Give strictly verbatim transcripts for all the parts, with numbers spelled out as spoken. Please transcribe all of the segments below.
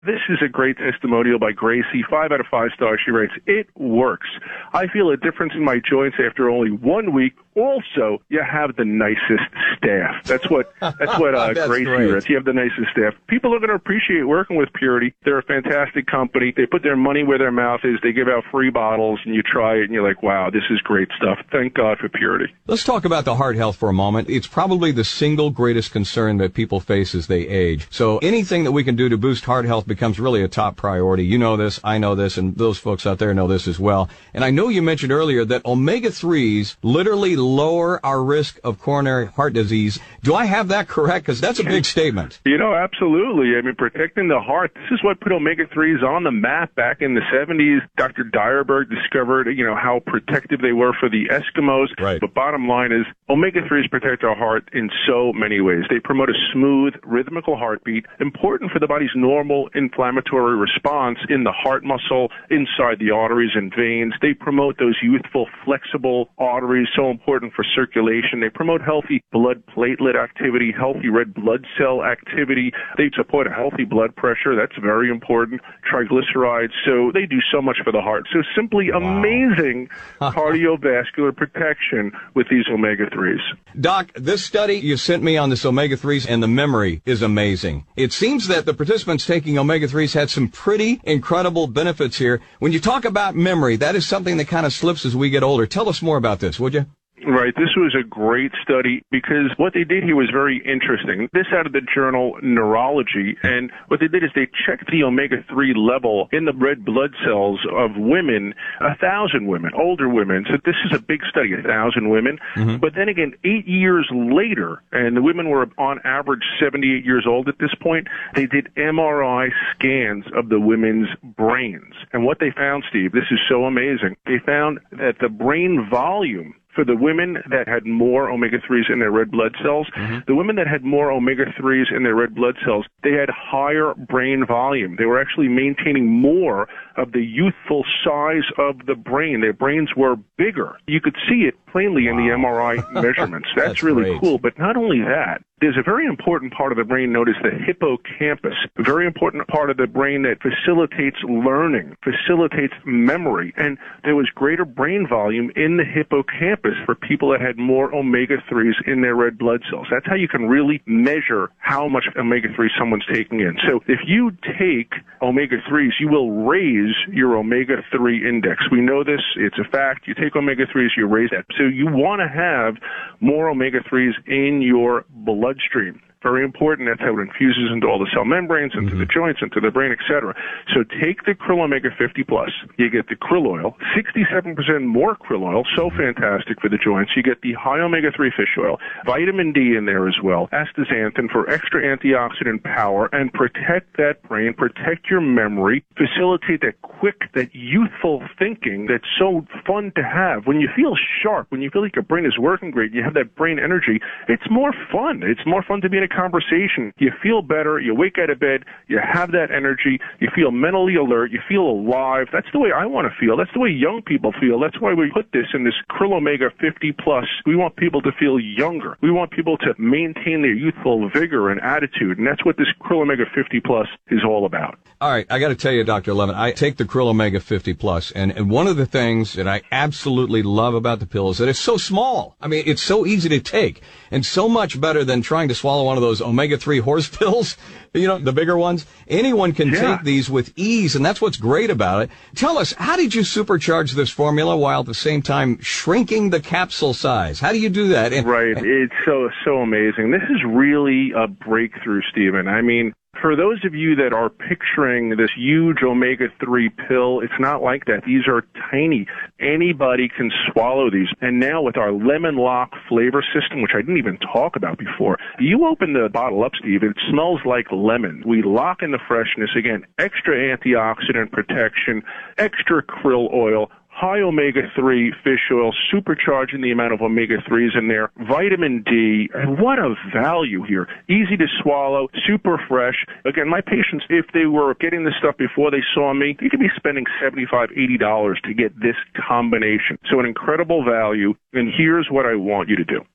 This is a great testimonial by Gracie. Five out of five stars. She writes, it works. I feel a difference in my joints after only one week. Also, you have the nicest staff. That's what that's what uh, that's Gracie great. writes. You have the nicest staff. People are going to appreciate working with Purity. They're a fantastic company. They put their money where their mouth is. They give out free bottles, and you try it, and you're like, wow, this is great stuff. Thank God for Purity. Let's talk about the heart health for a moment. It's probably the single greatest concern that people face as they age. So anything that we can do to boost heart health becomes really a top priority. You know this, I know this, and those folks out there know this as well. And I know you mentioned earlier that omega threes literally lower our risk of coronary heart disease. Do I have that correct? Because that's a big statement. You know, absolutely. I mean, protecting the heart, this is what put omega threes on the map back in the seventies. Doctor Dyerberg discovered, you know, how protective they were for the Eskimos. Right. But bottom line is, omega threes protect our heart in so many ways. They promote a smooth, rhythmical heartbeat, important for the body's normal inflammatory response in the heart muscle, inside the arteries and veins. They promote those youthful, flexible arteries, so important for circulation. They promote healthy blood platelet activity, healthy red blood cell activity. They support a healthy blood pressure. That's very important. Triglycerides. So they do so much for the heart. So simply wow. amazing cardiovascular protection with these omega threes. Doc, this study you sent me on this omega threes and the memory is amazing. It seems that the participants taking omega threes had some pretty incredible benefits here. When you talk about memory, that is something that kind of slips as we get older. Tell us more about this, would you? Right. This was a great study because what they did here was very interesting. This out of the journal Neurology, and what they did is they checked the omega three level in the red blood cells of women, a thousand women, older women. So this is a big study, a thousand women. Mm-hmm. But then again, eight years later, and the women were on average seventy-eight years old at this point, they did M R I scans of the women's brains. And what they found, Steve, this is so amazing. They found that the brain volume for the women that had more omega threes in their red blood cells, mm-hmm. the women that had more omega threes in their red blood cells, they had higher brain volume. They were actually maintaining more of the youthful size of the brain. Their brains were bigger. You could see it plainly wow. in the M R I measurements. That's, That's really great. Cool. But not only that, there's a very important part of the brain known as the hippocampus, a very important part of the brain that facilitates learning, facilitates memory. And there was greater brain volume in the hippocampus for people that had more omega threes in their red blood cells. That's how you can really measure how much omega three someone's taking in. So if you take omega threes, you will raise your omega three index. We know this. It's a fact. You take omega threes, you raise that. So you want to have more omega threes in your bloodstream. Very important. That's how it infuses into all the cell membranes, into mm-hmm. the joints, into the brain, et cetera. So take the Krill Omega fifty plus. You get the krill oil, sixty-seven percent more krill oil, so fantastic for the joints. You get the high omega three fish oil, vitamin D in there as well, astaxanthin for extra antioxidant power, and protect that brain, protect your memory, facilitate that quick, that youthful thinking that's so fun to have. When you feel sharp, when you feel like your brain is working great, you have that brain energy, it's more fun. It's more fun to be in a conversation. You feel better. You wake out of bed. You have that energy. You feel mentally alert. You feel alive. That's the way I want to feel. That's the way young people feel. That's why we put this in this Krill Omega fifty plus. We want people to feel younger. We want people to maintain their youthful vigor and attitude, and that's what this Krill Omega fifty plus is all about. All right, I got to tell you, Doctor Levin, I take the Krill Omega fifty plus, and, and one of the things that I absolutely love about the pill is that it's so small. I mean, it's so easy to take, and so much better than trying to swallow one of those omega three horse pills, you know, the bigger ones. Anyone can yeah. take these with ease, and that's what's great about it. Tell us, how did you supercharge this formula while at the same time shrinking the capsule size? How do you do that? And, right. And, it's so, so amazing. This is really a breakthrough, Stephen. I mean, for those of you that are picturing this huge omega three pill, it's not like that. These are tiny. Anybody can swallow these. And now with our Lemon Lock flavor system, which I didn't even talk about before, you open the bottle up, Steve, it smells like lemon. We lock in the freshness. Again, extra antioxidant protection, extra krill oil, high omega three fish oil, supercharging the amount of omega threes in there, vitamin D, and what a value here. Easy to swallow, super fresh. Again, my patients, if they were getting this stuff before they saw me, you could be spending seventy-five dollars, eighty dollars to get this combination. So an incredible value, and here's what I want you to do.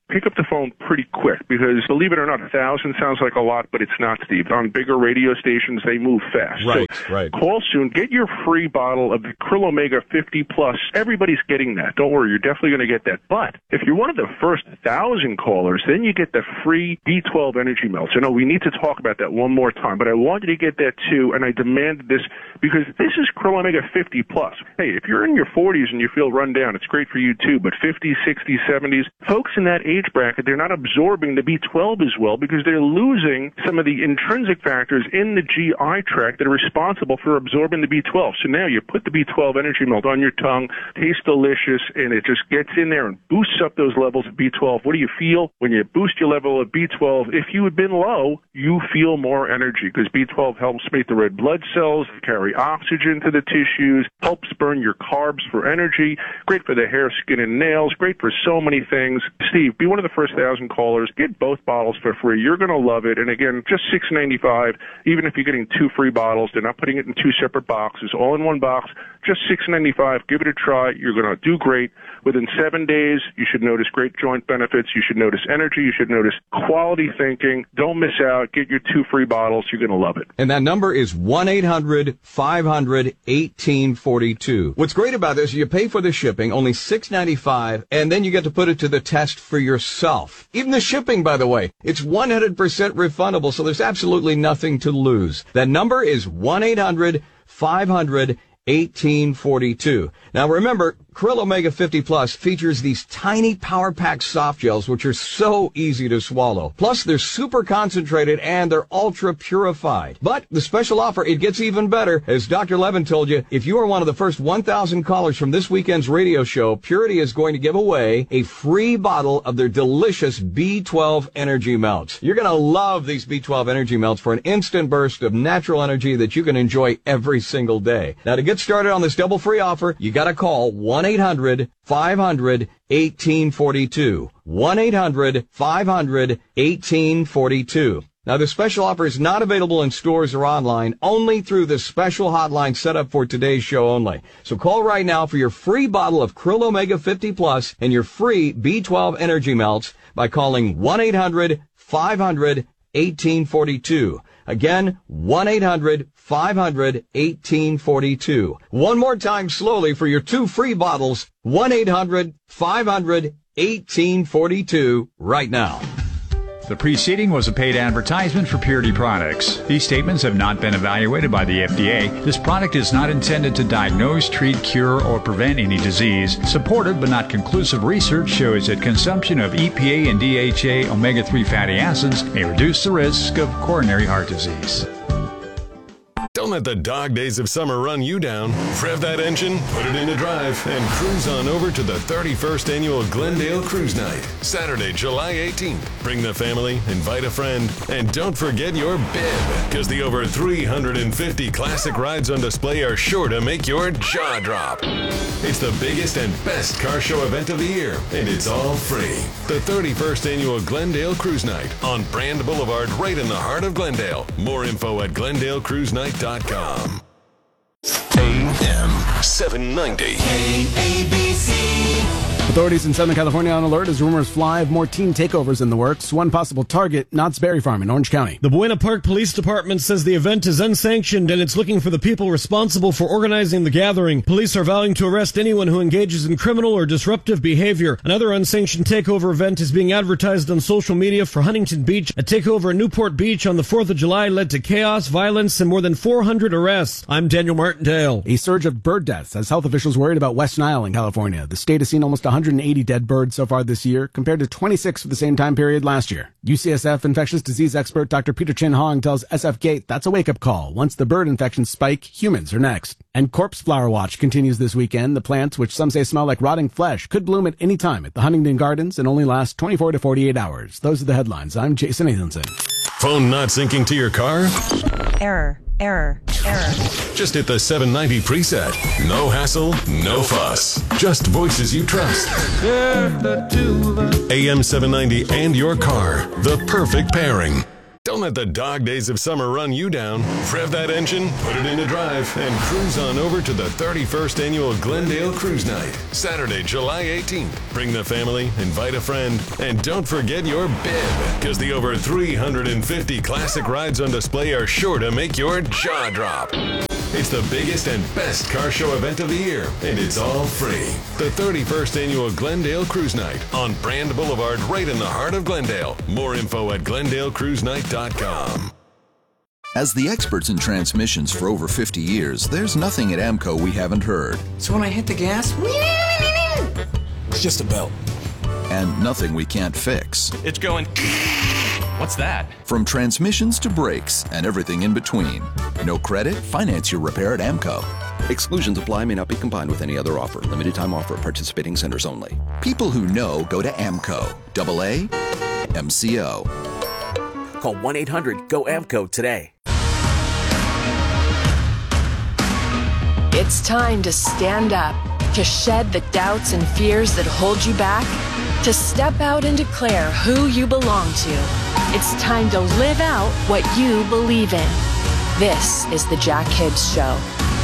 pick up the phone pretty quick because, believe it or not, a thousand sounds like a lot, but it's not, Steve. On bigger radio stations, they move fast. Right, so right. Call soon. Get your free bottle of the Krill Omega fifty Plus. Everybody's getting that. Don't worry, you're definitely going to get that. But if you're one of the first thousand callers, then you get the free B twelve Energy Melts. I know we need to talk about that one more time, but I wanted to get that too, and I demanded this because this is Krill Omega fifty Plus. Hey, if you're in your forties and you feel run down, it's great for you too, but fifties, sixties, seventies, folks in that age bracket, they're not absorbing the B twelve as well because they're losing some of the intrinsic factors in the G I tract that are responsible for absorbing the B twelve. So now you put the B twelve Energy Melt on your tongue, tastes delicious, and it just gets in there and boosts up those levels of B twelve. What do you feel when you boost your level of B twelve? If you had been low, you feel more energy because B twelve helps make the red blood cells carry oxygen to the tissues, helps burn your carbs for energy, great for the hair, skin, and nails, great for so many things. Steve, be one of the first thousand callers. Get both bottles for free. You're going to love it. And again, just six ninety-five. Even if you're getting two free bottles, they're not putting it in two separate boxes, all in one box. Just six ninety-five. Give it a try. You're going to do great. Within seven days, you should notice great joint benefits. You should notice energy. You should notice quality thinking. Don't miss out. Get your two free bottles. You're going to love it. And that number is one eight hundred five hundred eighteen forty-two. What's great about this, you pay for the shipping, only six ninety-five, and then you get to put it to the test for yourself. Even the shipping, by the way, it's one hundred percent refundable, so there's absolutely nothing to lose. That number is one eight hundred five hundred eighteen forty-two. Now remember, Krill Omega fifty Plus features these tiny power pack soft gels which are so easy to swallow. Plus they're super concentrated and they're ultra purified. But the special offer, it gets even better. As Doctor Levin told you, if you are one of the first one thousand callers from this weekend's radio show, Purity is going to give away a free bottle of their delicious B twelve Energy Melts. You're going to love these B twelve Energy Melts for an instant burst of natural energy that you can enjoy every single day. Now to get started on this double free offer, you got to call one eight hundred five hundred eighteen forty-two. one eight hundred five hundred eighteen forty-two. Now, the special offer is not available in stores or online, only through the special hotline set up for today's show only. So call right now for your free bottle of Krill Omega fifty Plus and your free B twelve Energy Melts by calling one eight hundred five hundred eighteen forty-two. Again, one eight hundred five hundred eighteen forty-two. One more time slowly for your two free bottles, one eight hundred five hundred eighteen forty-two right now. The preceding was a paid advertisement for Purity products. These statements have not been evaluated by the F D A. This product is not intended to diagnose, treat, cure, or prevent any disease. Supported but not conclusive research shows that consumption of E P A and D H A omega three fatty acids may reduce the risk of coronary heart disease. Don't let the dog days of summer run you down. Rev that engine, put it into drive, and cruise on over to the thirty-first Annual Glendale Cruise Night, Saturday, July eighteenth. Bring the family, invite a friend, and don't forget your bib, because the over three hundred fifty classic rides on display are sure to make your jaw drop. It's the biggest and best car show event of the year, and it's all free. The thirty-first Annual Glendale Cruise Night on Brand Boulevard, right in the heart of Glendale. More info at glendale cruise night dot com. A M seven ninety. K A B C. Authorities in Southern California on alert as rumors fly of more teen takeovers in the works. One possible target, Knott's Berry Farm in Orange County. The Buena Park Police Department says the event is unsanctioned and it's looking for the people responsible for organizing the gathering. Police are vowing to arrest anyone who engages in criminal or disruptive behavior. Another unsanctioned takeover event is being advertised on social media for Huntington Beach. A takeover in Newport Beach on the fourth of July led to chaos, violence, and more than four hundred arrests. I'm Daniel Martindale. A surge of bird deaths as health officials worried about West Nile in California. The state has seen almost one hundred eighty dead birds so far this year, compared to twenty-six for the same time period last year. U C S F infectious disease expert Doctor Peter Chin Hong tells S F Gate that's a wake-up call. Once the bird infections spike, humans are next. And Corpse Flower Watch continues this weekend. The plants, which some say smell like rotting flesh, could bloom at any time at the Huntington Gardens and only last twenty-four to forty-eight hours. Those are the headlines. I'm Jason Nathanson. Phone not syncing to your car? Error, error, error. Just hit the seven ninety preset. No hassle, no fuss. Just voices you trust. A M seven ninety and your car. The perfect pairing. Don't Don't let the dog days of summer run you down. Rev that engine, put it into drive, and cruise on over to the thirty-first Annual Glendale Cruise Night, Saturday, July eighteenth. Bring the family, invite a friend, and don't forget your bib, because the over three hundred fifty classic rides on display are sure to make your jaw drop. It's the biggest and best car show event of the year, and it's all free. The thirty-first Annual Glendale Cruise Night on Brand Boulevard, right in the heart of Glendale. More info at glendale cruise night dot com. As the experts in transmissions for over fifty years, there's nothing at AMCO we haven't heard. So when I hit the gas, it's just a belt. And nothing we can't fix. It's going... What's that? From transmissions to brakes and everything in between. No credit? Finance your repair at AMCO. Exclusions apply, may not be combined with any other offer. Limited time offer at participating centers only. People who know go to AMCO. Double A M C O. Call one eight hundred go A M C O today. It's time to stand up, to shed the doubts and fears that hold you back, to step out and declare who you belong to. It's time to live out what you believe in. This is the Jack Hibbs Show.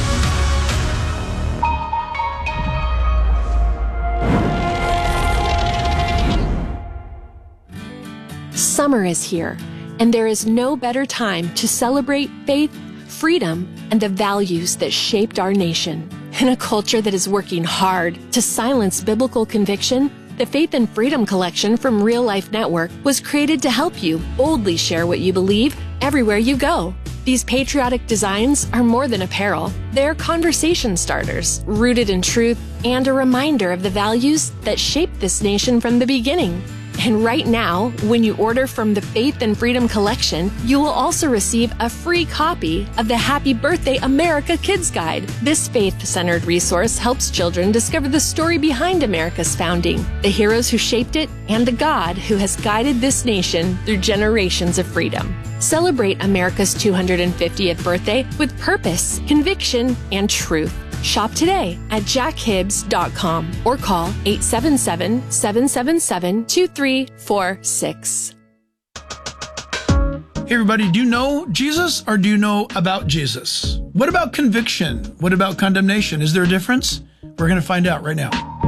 Summer is here, and there is no better time to celebrate faith, freedom, and the values that shaped our nation. In a culture that is working hard to silence biblical conviction, the Faith and Freedom Collection from Real Life Network was created to help you boldly share what you believe everywhere you go. These patriotic designs are more than apparel. They're conversation starters, rooted in truth, and a reminder of the values that shaped this nation from the beginning. And right now, when you order from the Faith and Freedom Collection, you will also receive a free copy of the Happy Birthday America Kids Guide. This faith-centered resource helps children discover the story behind America's founding, the heroes who shaped it, and the God who has guided this nation through generations of freedom. Celebrate America's two hundred fiftieth birthday with purpose, conviction, and truth. Shop today at jack hibbs dot com or call eight seven seven, seven seven seven, two three four six. Hey everybody, do you know Jesus or do you know about Jesus? What about conviction? What about condemnation? Is there a difference? We're going to find out right now.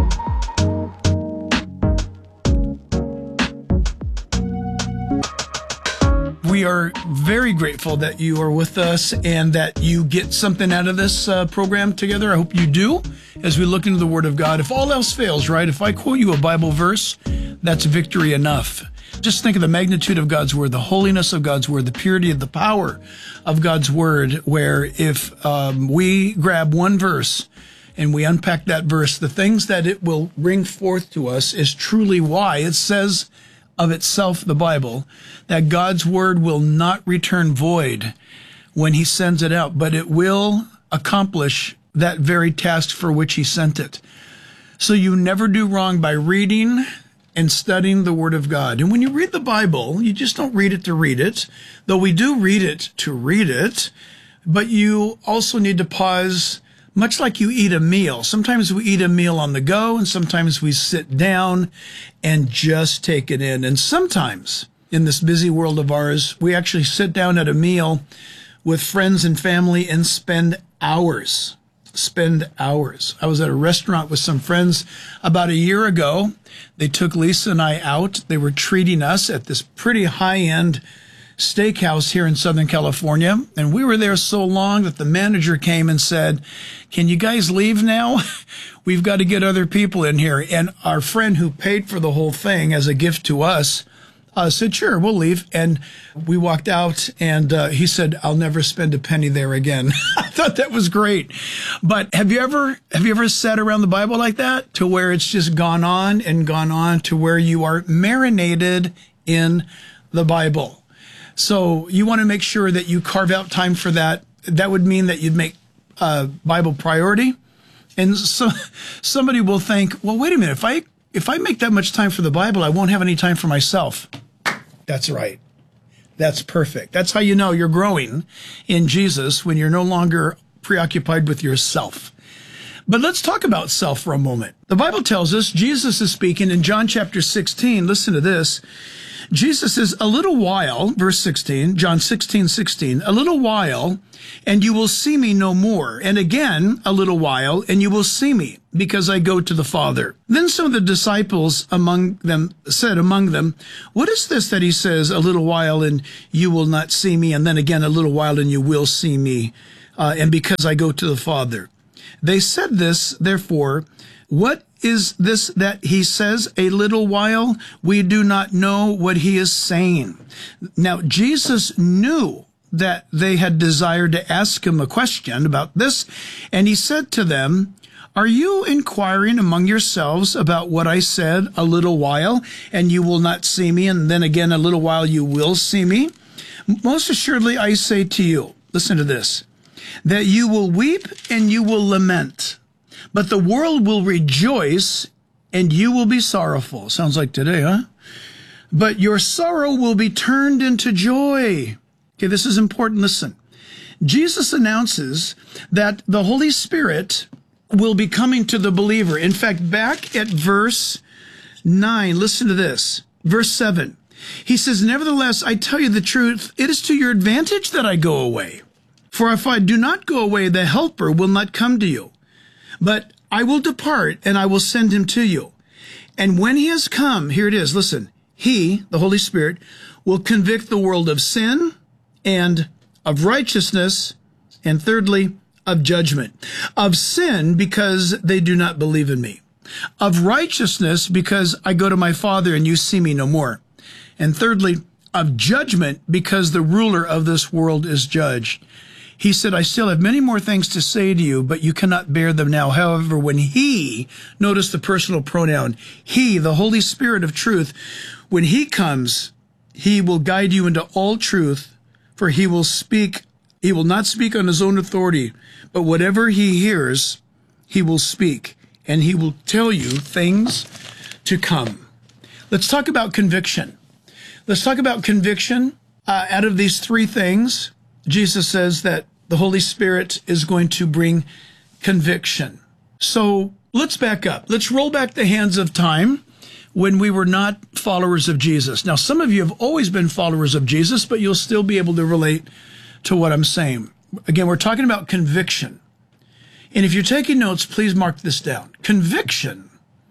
We are very grateful that you are with us and that you get something out of this uh, program together. I hope you do as we look into the Word of God. If all else fails, right, if I quote you a Bible verse, that's victory enough. Just think of the magnitude of God's Word, the holiness of God's Word, the purity of the power of God's Word, where if um, we grab one verse and we unpack that verse, the things that it will bring forth to us is truly why it says of itself, the Bible, that God's word will not return void when he sends it out, but it will accomplish that very task for which he sent it. So you never do wrong by reading and studying the Word of God. And when you read the Bible, you just don't read it to read it, though we do read it to read it, but you also need to pause, much like you eat a meal. Sometimes we eat a meal on the go, and sometimes we sit down and just take it in. And sometimes, in this busy world of ours, we actually sit down at a meal with friends and family and spend hours. Spend hours. I was at a restaurant with some friends about a year ago. They took Lisa and I out. They were treating us at this pretty high-end steakhouse here in Southern California. And we were there so long that the manager came and said, "Can you guys leave now? We've got to get other people in here." And our friend who paid for the whole thing as a gift to us uh, said, "Sure, we'll leave." And we walked out and uh, he said, "I'll never spend a penny there again." I thought that was great. But have you ever, have you ever sat around the Bible like that, to where it's just gone on and gone on, to where you are marinated in the Bible? So you want to make sure that you carve out time for that. That would mean that you'd make uh, Bible priority. And so somebody will think, well, wait a minute, if I if I make that much time for the Bible, I won't have any time for myself. That's right. That's perfect. That's how you know you're growing in Jesus, when you're no longer preoccupied with yourself. But let's talk about self for a moment. The Bible tells us, Jesus is speaking in John chapter sixteen. Listen to this. Jesus says, a little while, verse sixteen, John sixteen, sixteen, a little while, and you will see me no more. And again, a little while, and you will see me, because I go to the Father. Then some of the disciples among them said among them, what is this that he says, a little while, and you will not see me, and then again, a little while, and you will see me, uh, and because I go to the Father? They said this, therefore, what is this that he says, a little while? We do not know what he is saying. Now, Jesus knew that they had desired to ask him a question about this, and he said to them, are you inquiring among yourselves about what I said, a little while, and you will not see me, and then again a little while you will see me? Most assuredly I say to you, listen to this, that you will weep and you will lament, but the world will rejoice and you will be sorrowful. Sounds like today, huh? But your sorrow will be turned into joy. Okay, this is important. Listen. Jesus announces that the Holy Spirit will be coming to the believer. In fact, back at verse nine, listen to this. Verse seven. He says, nevertheless, I tell you the truth, it is to your advantage that I go away. For if I do not go away, the Helper will not come to you. But I will depart, and I will send him to you. And when he has come, here it is, listen, he, the Holy Spirit, will convict the world of sin and of righteousness, and thirdly, of judgment. Of sin, because they do not believe in me. Of righteousness, because I go to my Father and you see me no more. And thirdly, of judgment, because the ruler of this world is judged. He said, I still have many more things to say to you, but you cannot bear them now. However, when he, notice the personal pronoun, he, the Holy Spirit of truth, when he comes, he will guide you into all truth, for he will speak, he will not speak on his own authority, but whatever he hears, he will speak, and he will tell you things to come. Let's talk about conviction. Let's talk about conviction. Uh, out of these three things, Jesus says that the Holy Spirit is going to bring conviction. So let's back up. Let's roll back the hands of time when we were not followers of Jesus. Now, some of you have always been followers of Jesus, but you'll still be able to relate to what I'm saying. Again, we're talking about conviction. And if you're taking notes, please mark this down. Conviction.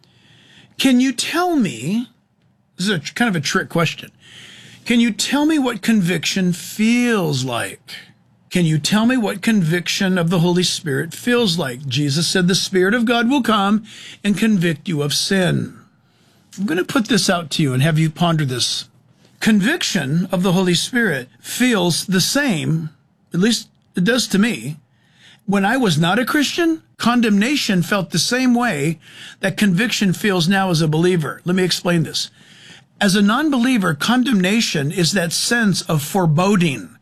Can you tell me, this is a kind of a trick question. Can you tell me what conviction feels like? Can you tell me what conviction of the Holy Spirit feels like? Jesus said the Spirit of God will come and convict you of sin. I'm going to put this out to you and have you ponder this. Conviction of the Holy Spirit feels the same, at least it does to me. When I was not a Christian, condemnation felt the same way that conviction feels now as a believer. Let me explain this. As a non-believer, condemnation is that sense of foreboding,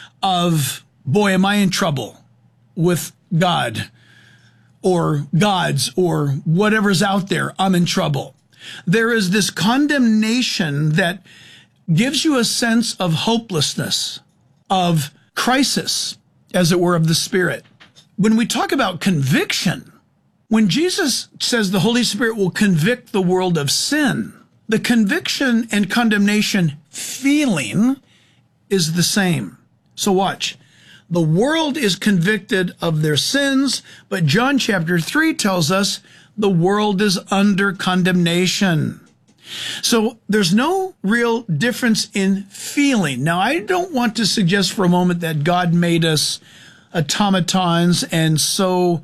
of, boy, am I in trouble with God or gods or whatever's out there, I'm in trouble. There is this condemnation that gives you a sense of hopelessness, of crisis, as it were, of the Spirit. When we talk about conviction, when Jesus says the Holy Spirit will convict the world of sin, the conviction and condemnation feeling is the same. So watch. The world is convicted of their sins, but John chapter three tells us the world is under condemnation. So there's no real difference in feeling. Now, I don't want to suggest for a moment that God made us automatons and so,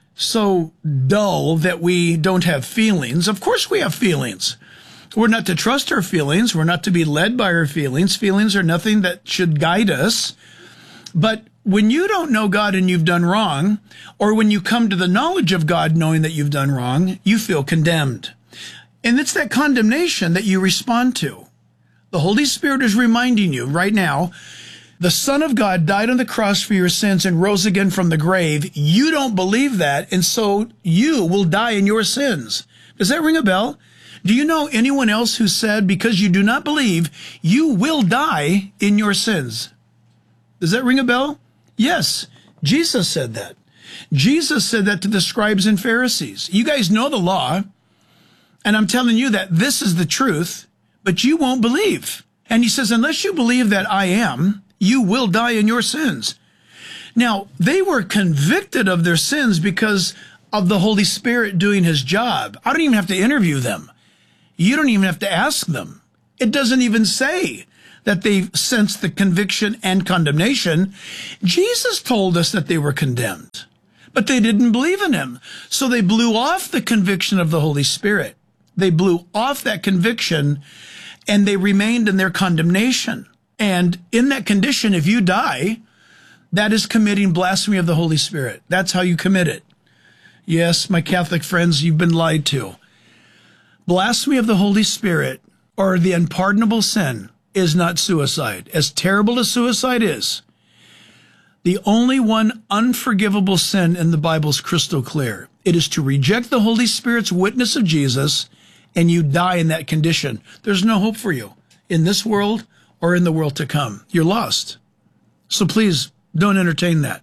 so dull that we don't have feelings. Of course we have feelings. We're not to trust our feelings. We're not to be led by our feelings. Feelings are nothing that should guide us. But when you don't know God and you've done wrong, or when you come to the knowledge of God knowing that you've done wrong, you feel condemned. And it's that condemnation that you respond to. The Holy Spirit is reminding you right now, the Son of God died on the cross for your sins and rose again from the grave. You don't believe that, and so you will die in your sins. Does that ring a bell? Do you know anyone else who said, because you do not believe, you will die in your sins? Does that ring a bell? Yes, Jesus said that. Jesus said that to the scribes and Pharisees. You guys know the law, and I'm telling you that this is the truth, but you won't believe. And he says, unless you believe that I am, you will die in your sins. Now, they were convicted of their sins because of the Holy Spirit doing his job. I don't even have to interview them. You don't even have to ask them. It doesn't even say that they sensed the conviction and condemnation. Jesus told us that they were condemned, but they didn't believe in him. So they blew off the conviction of the Holy Spirit. They blew off that conviction, and they remained in their condemnation. And in that condition, if you die, that is committing blasphemy of the Holy Spirit. That's how you commit it. Yes, my Catholic friends, you've been lied to. Blasphemy of the Holy Spirit, or the unpardonable sin, is not suicide. As terrible as suicide is, the only one unforgivable sin in the Bible is crystal clear. It is to reject the Holy Spirit's witness of Jesus, and you die in that condition. There's no hope for you in this world or in the world to come. You're lost. So please don't entertain that.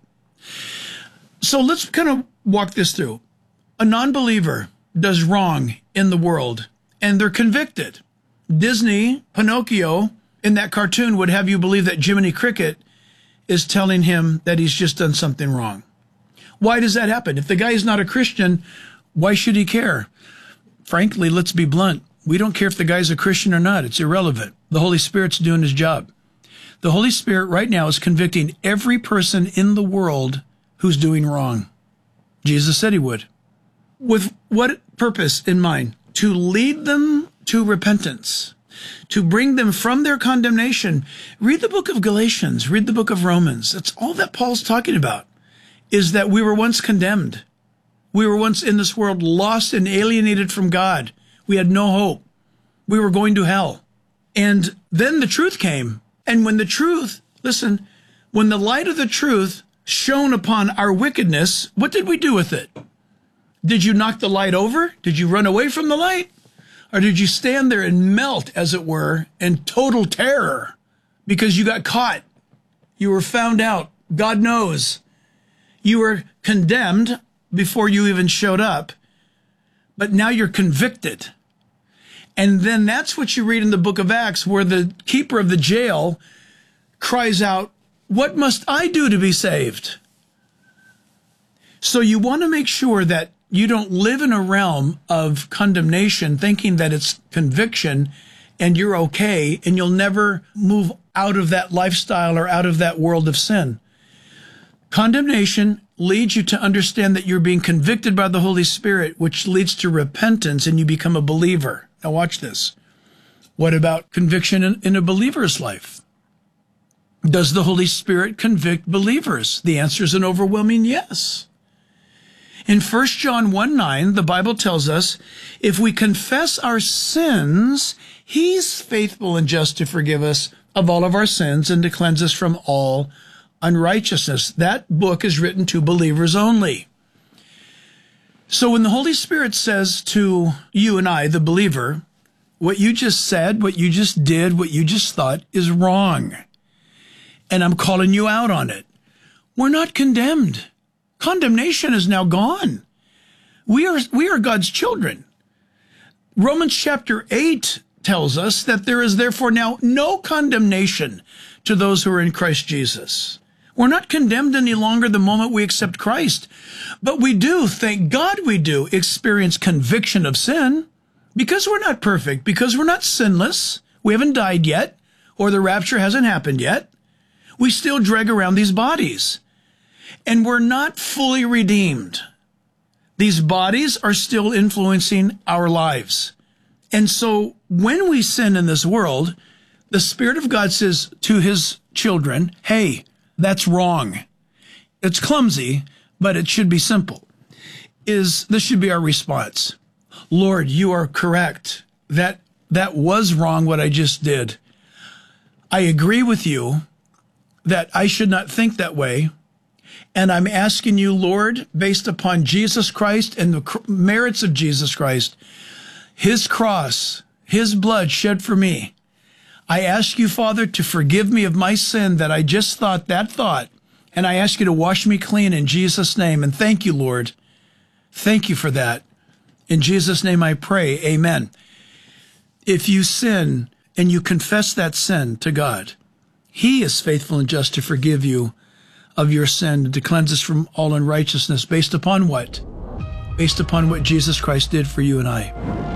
So let's kind of walk this through. A non-believer does wrong in the world, and they're convicted. Disney, Pinocchio, in that cartoon would have you believe that Jiminy Cricket is telling him that he's just done something wrong. Why does that happen? If the guy is not a Christian, why should he care? Frankly, let's be blunt. We don't care if the guy's a Christian or not. It's irrelevant. The Holy Spirit's doing his job. The Holy Spirit right now is convicting every person in the world who's doing wrong. Jesus said he would. With what purpose in mind? To lead them to repentance, to bring them from their condemnation. Read the book of Galatians, read the book of Romans. That's all that Paul's talking about, is that we were once condemned. We were once in this world lost and alienated from God. We had no hope. We were going to hell. And then the truth came. And when the truth, listen, when the light of the truth shone upon our wickedness, what did we do with it? Did you knock the light over? Did you run away from the light? Or did you stand there and melt, as it were, in total terror because you got caught? You were found out. God knows. You were condemned before you even showed up, but now you're convicted. And then that's what you read in the book of Acts, where the keeper of the jail cries out, "What must I do to be saved?" So you want to make sure that you don't live in a realm of condemnation thinking that it's conviction and you're okay and you'll never move out of that lifestyle or out of that world of sin. Condemnation leads you to understand that you're being convicted by the Holy Spirit, which leads to repentance and you become a believer. Now watch this. What about conviction in, in a believer's life? Does the Holy Spirit convict believers? The answer is an overwhelming yes. In First John one nine, the Bible tells us, if we confess our sins, he's faithful and just to forgive us of all of our sins and to cleanse us from all unrighteousness. That book is written to believers only. So when the Holy Spirit says to you and I, the believer, what you just said, what you just did, what you just thought is wrong, and I'm calling you out on it, we're not condemned. Condemnation is now gone. We are, we are God's children. Romans chapter eight tells us that there is therefore now no condemnation to those who are in Christ Jesus. We're not condemned any longer the moment we accept Christ, but we do, thank God we do, experience conviction of sin because we're not perfect, because we're not sinless. We haven't died yet, or the rapture hasn't happened yet. We still drag around these bodies. And we're not fully redeemed. These bodies are still influencing our lives. And so when we sin in this world, the Spirit of God says to his children, hey, that's wrong. It's clumsy, but it should be simple. Is this should be our response. Lord, you are correct. That, that was wrong what I just did. I agree with you that I should not think that way. And I'm asking you, Lord, based upon Jesus Christ and the merits of Jesus Christ, his cross, his blood shed for me. I ask you, Father, to forgive me of my sin that I just thought that thought And I ask you to wash me clean in Jesus' name. And thank you, Lord. Thank you for that. In Jesus' name I pray, amen. If you sin and you confess that sin to God, he is faithful and just to forgive you of your sin and to cleanse us from all unrighteousness. Based upon what? Based upon what Jesus Christ did for you and I.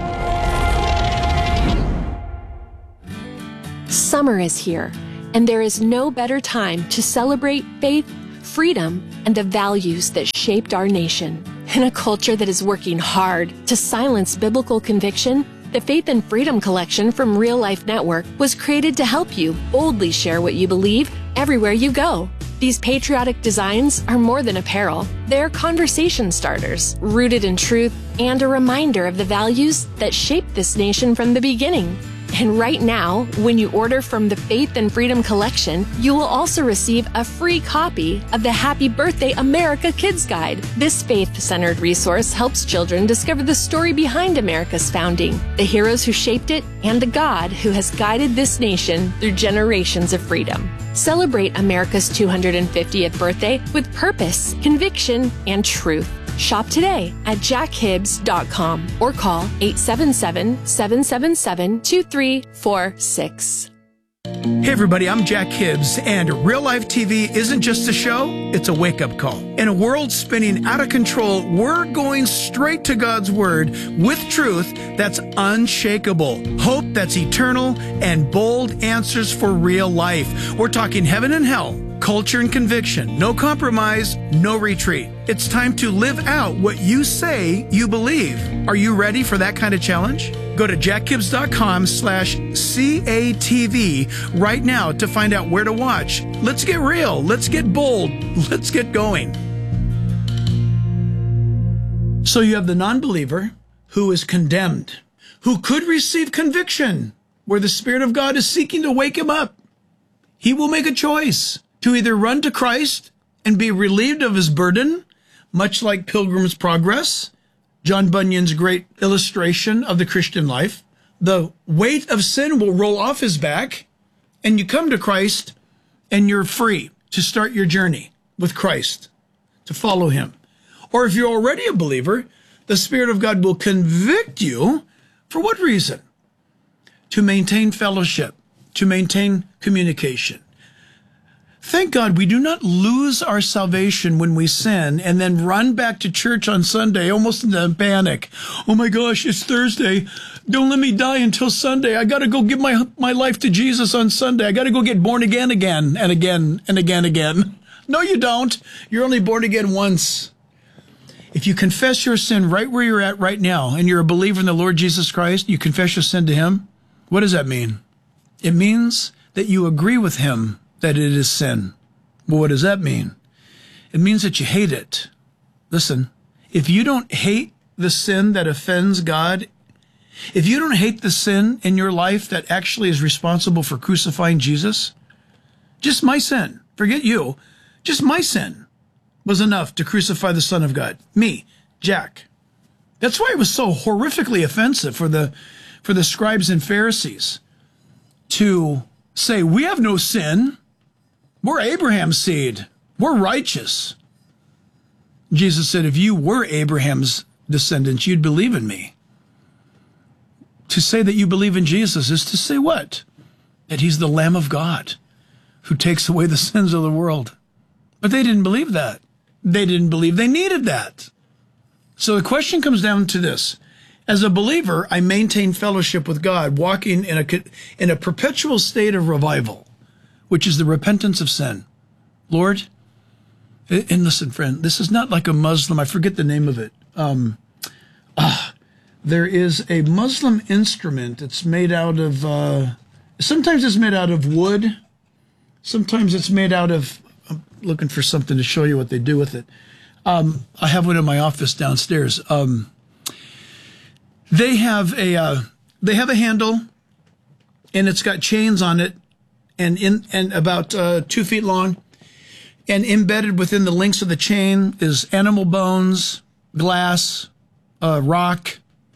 Summer is here, and there is no better time to celebrate faith, freedom, and the values that shaped our nation. In a culture that is working hard to silence biblical conviction, the Faith and Freedom Collection from Real Life Network was created to help you boldly share what you believe everywhere you go. These patriotic designs are more than apparel. They're conversation starters, rooted in truth, and a reminder of the values that shaped this nation from the beginning. And right now, when you order from the Faith and Freedom Collection, you will also receive a free copy of the Happy Birthday America Kids Guide. This faith-centered resource helps children discover the story behind America's founding, the heroes who shaped it, and the God who has guided this nation through generations of freedom. Celebrate America's two hundred fiftieth birthday with purpose, conviction, and truth. Shop today at jack hibbs dot com or call eight seven seven, seven seven seven, two three four six. Hey everybody, I'm Jack Hibbs, and Real Life T V isn't just a show, it's a wake-up call. In a world spinning out of control, we're going straight to God's Word with truth that's unshakable, hope that's eternal, and bold answers for real life. We're talking heaven and hell, culture and conviction, no compromise, no retreat. It's time to live out what you say you believe. Are you ready for that kind of challenge? Go to jack hibbs dot com slash C A T V right now to find out where to watch. Let's get real. Let's get bold. Let's get going. So you have the non-believer who is condemned, who could receive conviction, where the Spirit of God is seeking to wake him up. He will make a choice to either run to Christ and be relieved of his burden, much like Pilgrim's Progress, John Bunyan's great illustration of the Christian life. The weight of sin will roll off his back, and you come to Christ, and you're free to start your journey with Christ, to follow him. Or if you're already a believer, the Spirit of God will convict you. For what reason? To maintain fellowship, to maintain communication. Thank God we do not lose our salvation when we sin and then run back to church on Sunday almost in a panic. Oh my gosh, it's Thursday. Don't let me die until Sunday. I got to go give my my life to Jesus on Sunday. I got to go get born again again and again and again again. No, you don't. You're only born again once. If you confess your sin right where you're at right now and you're a believer in the Lord Jesus Christ, you confess your sin to him, what does that mean? It means that you agree with him that it is sin. Well, what does that mean? It means that you hate it. Listen, if you don't hate the sin that offends God, if you don't hate the sin in your life that actually is responsible for crucifying Jesus, just my sin, forget you, just my sin was enough to crucify the Son of God. Me, Jack. That's why it was so horrifically offensive for the, for the scribes and Pharisees to say, we have no sin. We're Abraham's seed. We're righteous. Jesus said, if you were Abraham's descendants, you'd believe in me. To say that you believe in Jesus is to say what? That he's the Lamb of God who takes away the sins of the world. But they didn't believe that. They didn't believe they needed that. So the question comes down to this. As a believer, I maintain fellowship with God, walking in a, in a perpetual state of revival, which is the repentance of sin. Lord, and listen, friend, this is not like a Muslim. I forget the name of it. Um, ah, there is a Muslim instrument. It's made out of, uh, sometimes it's made out of wood. Sometimes it's made out of, I'm looking for something to show you what they do with it. Um, I have one in my office downstairs. Um, they have a, uh, they have a handle, and it's got chains on it, and in and about uh, two feet long, and embedded within the links of the chain is animal bones, glass, uh, rock,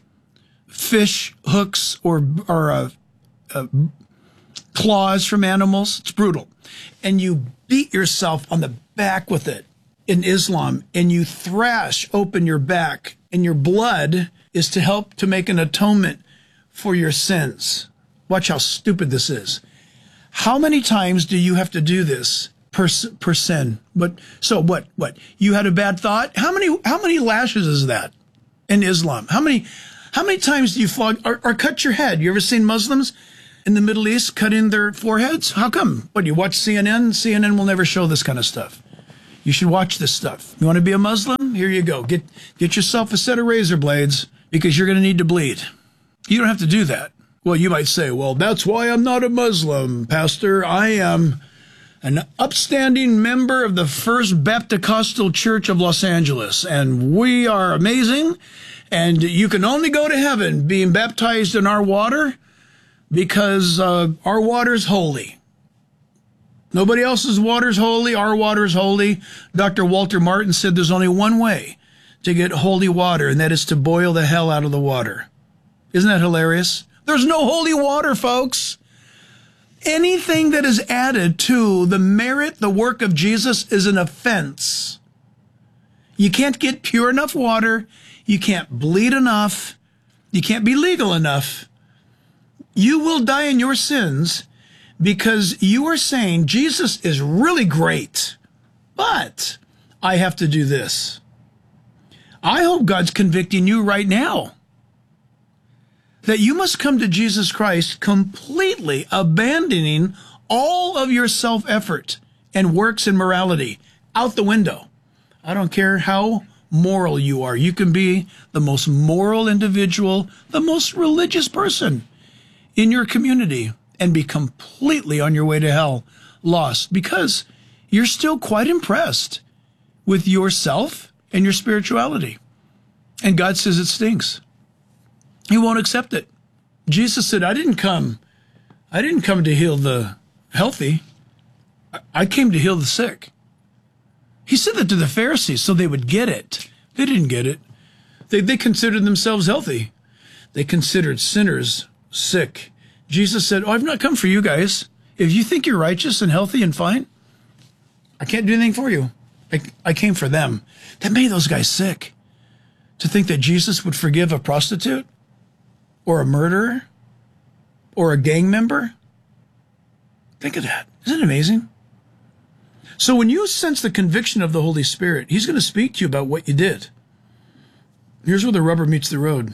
fish hooks, or or uh, uh, claws from animals. It's brutal. and you beat yourself on the back with it in Islam, and you thrash open your back, and your blood is to help to make an atonement for your sins. Watch how stupid this is. How many times do you have to do this per, per sin? But so what? What? You had a bad thought? How many? How many lashes is that in Islam? How many? How many times do you flog or, or cut your head? You ever seen Muslims in the Middle East cutting their foreheads? How come? What, you watch C N N? C N N will never show this kind of stuff. You should watch this stuff. You want to be a Muslim? Here you go. Get get yourself a set of razor blades because you're going to need to bleed. You don't have to do that. Well, you might say, well, that's why I'm not a Muslim, Pastor. I am an upstanding member of the First Baptist Church of Los Angeles, and we are amazing, and you can only go to heaven being baptized in our water because uh, our water's holy. Nobody else's water's holy. Our water's holy. Doctor Walter Martin said there's only one way to get holy water, and that is to boil the hell out of the water. Isn't that hilarious? There's no holy water, folks. Anything that is added to the merit, the work of Jesus is an offense. You can't get pure enough water. You can't bleed enough. You can't be legal enough. You will die in your sins because you are saying Jesus is really great, but I have to do this. I hope God's convicting you right now that you must come to Jesus Christ completely abandoning all of your self-effort and works and morality out the window. I don't care how moral you are. You can be the most moral individual, the most religious person in your community, and be completely on your way to hell, lost, because you're still quite impressed with yourself and your spirituality. And God says it stinks. He won't accept it. Jesus said, I didn't come, I didn't come to heal the healthy. I came to heal the sick. He said that to the Pharisees so they would get it. They didn't get it. They, they considered themselves healthy. They considered sinners sick. Jesus said, oh, I've not come for you guys. If you think you're righteous and healthy and fine, I can't do anything for you. I, I came for them. That made those guys sick. To think that Jesus would forgive a prostitute or a murderer or a gang member. Think of that. Isn't it amazing? So when you sense the conviction of the Holy Spirit, he's going to speak to you about what you did. Here's where the rubber meets the road.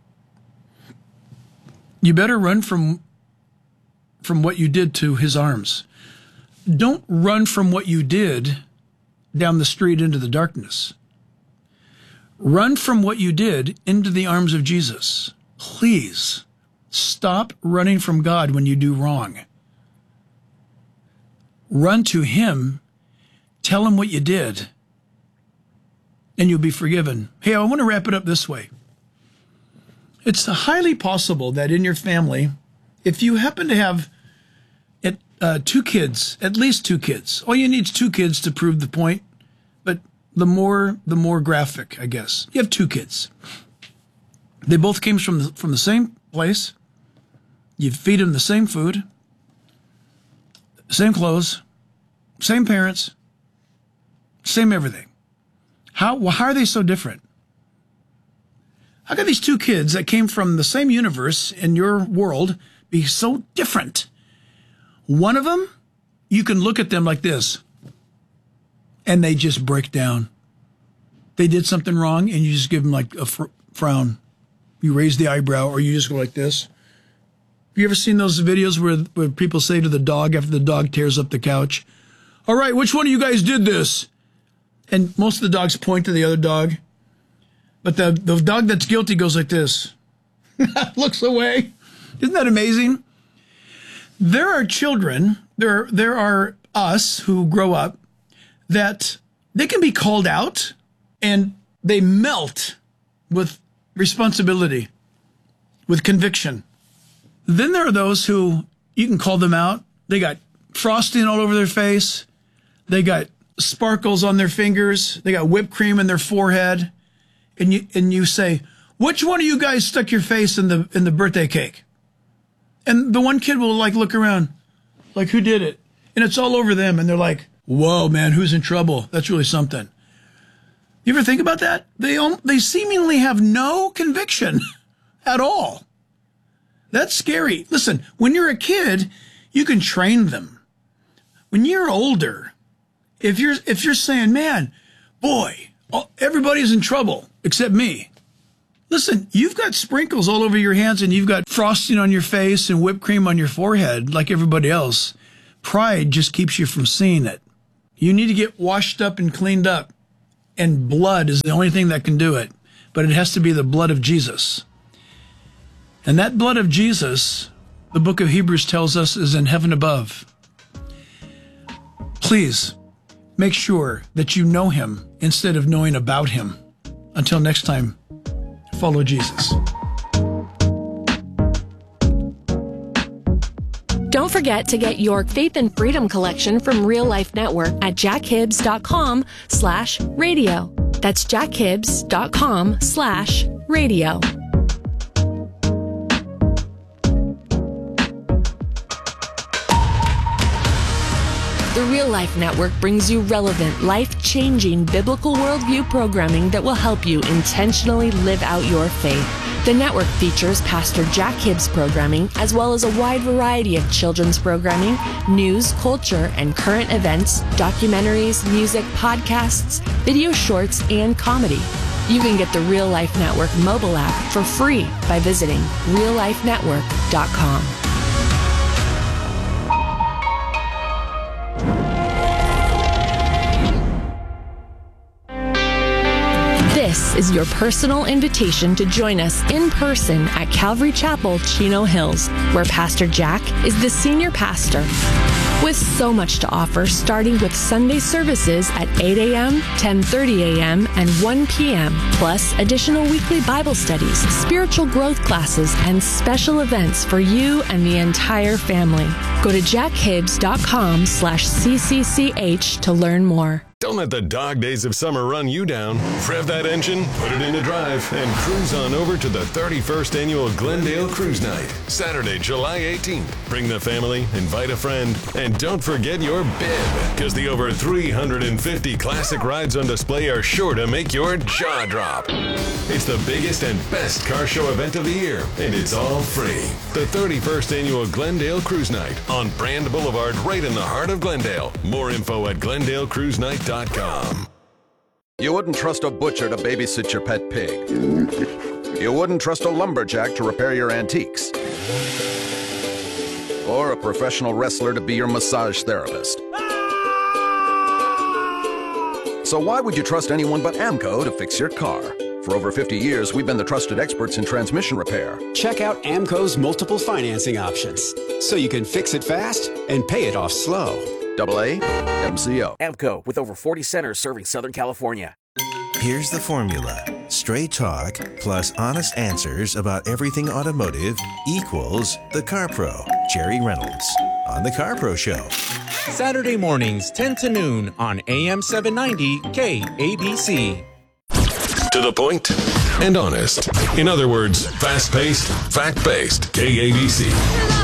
You better run from, from what you did to his arms. Don't run from what you did down the street into the darkness. Run from what you did into the arms of Jesus. Please stop running from God when you do wrong. Run to him, tell him what you did, and you'll be forgiven. Hey, I want to wrap it up this way. It's highly possible that in your family, if you happen to have it, uh, two kids, at least two kids, all you need is two kids to prove the point, but the more, the more graphic, I guess. You have two kids. They both came from the, from the same place. You feed them the same food, same clothes, same parents, same everything. How, how are they so different? How can these two kids that came from the same universe in your world be so different? One of them, you can look at them like this, and they just break down. They did something wrong, and you just give them like a fr- frown. You raise the eyebrow, or you just go like this. Have you ever seen those videos where, where people say to the dog after the dog tears up the couch, all right, which one of you guys did this? And most of the dogs point to the other dog. But the, the dog that's guilty goes like this. Looks away. Isn't that amazing? There are children, there, there are us who grow up that they can be called out and they melt with responsibility, with conviction. Then there are those who you can call them out. They got frosting all over their face. They got sparkles on their fingers. They got whipped cream in their forehead. And you and you say, which one of you guys stuck your face in the in the birthday cake? And the one kid will like look around, like, who did it? and it's all over them, and they're like, whoa, man, who's in trouble? That's really something. You ever think about that? They they seemingly have no conviction at all. That's scary. Listen, when you're a kid, you can train them. When you're older, if you're if you're saying, man, boy, everybody's in trouble except me. Listen, you've got sprinkles all over your hands and you've got frosting on your face and whipped cream on your forehead like everybody else. Pride just keeps you from seeing it. You need to get washed up and cleaned up. And blood is the only thing that can do it. But it has to be the blood of Jesus. And that blood of Jesus, the book of Hebrews tells us, is in heaven above. Please make sure that you know him instead of knowing about him. Until next time, follow Jesus. Don't forget to get your Faith and Freedom collection from Real Life Network at jackhibbs.com slash radio. That's jackhibbs.com slash radio. The Real Life Network brings you relevant, life-changing biblical worldview programming that will help you intentionally live out your faith. The network features Pastor Jack Hibbs programming, as well as a wide variety of children's programming, news, culture, and current events, documentaries, music, podcasts, video shorts, and comedy. You can get the Real Life Network mobile app for free by visiting real life network dot com. This is your personal invitation to join us in person at Calvary Chapel, Chino Hills, where Pastor Jack is the senior pastor. With so much to offer, starting with Sunday services at eight a.m., ten thirty a.m., and one p.m., plus additional weekly Bible studies, spiritual growth classes, and special events for you and the entire family. Go to jackhibbs.com slash CCCH to learn more. Don't let the dog days of summer run you down. Rev that engine, put it into drive, and cruise on over to the thirty-first Annual Glendale Cruise Night, Saturday, July eighteenth. Bring the family, invite a friend, and don't forget your bib, because the over three hundred fifty classic rides on display are sure to make your jaw drop. It's the biggest and best car show event of the year, and it's all free. The thirty-first Annual Glendale Cruise Night on Brand Boulevard, right in the heart of Glendale. More info at glendale cruise night dot com. You wouldn't trust a butcher to babysit your pet pig. You wouldn't trust a lumberjack to repair your antiques. Or a professional wrestler to be your massage therapist. So why would you trust anyone but AMCO to fix your car? For over fifty years, we've been the trusted experts in transmission repair. Check out AMCO's multiple financing options, so you can fix it fast and pay it off slow. Double A M C O. AMCO, with over forty centers serving Southern California. Here's the formula. Straight talk plus honest answers about everything automotive equals The Car Pro. Jerry Reynolds on The Car Pro Show. Saturday mornings, ten to noon on A M seven ninety K A B C. To the point and honest. In other words, fast-paced, fact-based. K A B C.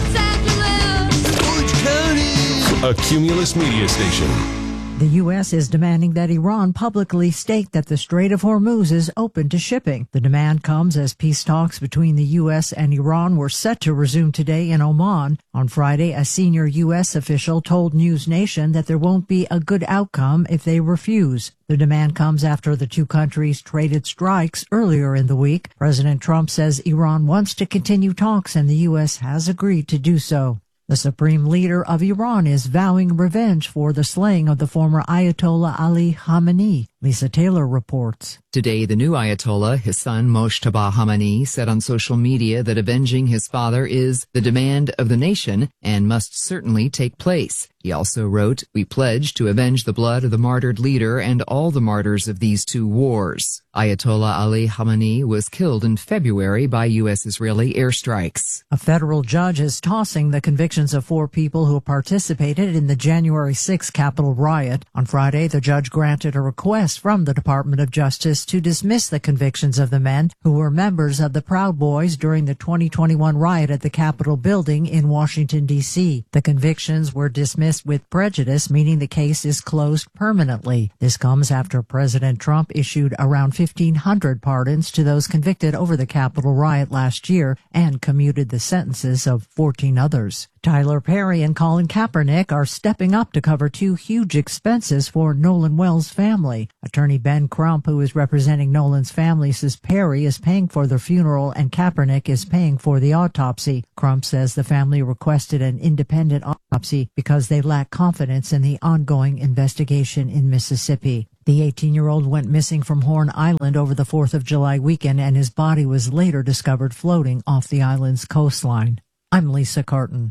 A Cumulus media station. The U S is demanding that Iran publicly state that the Strait of Hormuz is open to shipping. The demand comes as peace talks between the U S and Iran were set to resume today in Oman. On Friday, a senior U S official told News Nation that there won't be a good outcome if they refuse. The demand comes after the two countries traded strikes earlier in the week. President Trump says Iran wants to continue talks and the U S has agreed to do so. The supreme leader of Iran is vowing revenge for the slaying of the former Ayatollah Ali Khamenei. Lisa Taylor reports. Today, the new Ayatollah, his son Mojtaba Khamenei, said on social media that avenging his father is the demand of the nation and must certainly take place. He also wrote, "We pledge to avenge the blood of the martyred leader and all the martyrs of these two wars." Ayatollah Ali Khamenei was killed in February by U S-Israeli airstrikes. A federal judge is tossing the convictions of four people who participated in the January sixth Capitol riot. On Friday, the judge granted a request from the Department of Justice to dismiss the convictions of the men who were members of the Proud Boys during the twenty twenty-one riot at the Capitol building in Washington, D C. The convictions were dismissed with prejudice, meaning the case is closed permanently. This comes after President Trump issued around fifteen hundred pardons to those convicted over the Capitol riot last year and commuted the sentences of fourteen others. Tyler Perry and Colin Kaepernick are stepping up to cover two huge expenses for Nolan Wells' family. Attorney Ben Crump, who is representing Nolan's family, says Perry is paying for the funeral and Kaepernick is paying for the autopsy. Crump says the family requested an independent autopsy because they lack confidence in the ongoing investigation in Mississippi. The eighteen-year-old went missing from Horn Island over the fourth of July weekend, and his body was later discovered floating off the island's coastline. I'm Lisa Carton.